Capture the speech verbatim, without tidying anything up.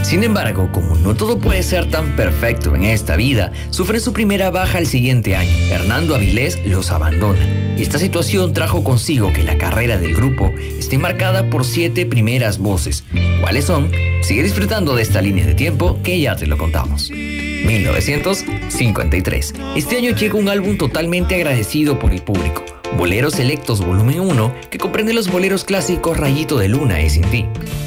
Sin embargo, como no todo puede ser tan perfecto en esta vida, sufre su primera baja el siguiente año. Hernando Avilés los abandona. Y esta situación trajo consigo que la carrera del grupo esté marcada por siete primeras voces. ¿Cuáles son? Sigue disfrutando de esta línea de tiempo que ya te lo contamos. mil novecientos cincuenta y tres. Este año llega un álbum totalmente agradecido por el público. Boleros Selectos Volumen uno, que comprende los boleros clásicos Rayito de Luna y Sin Ti.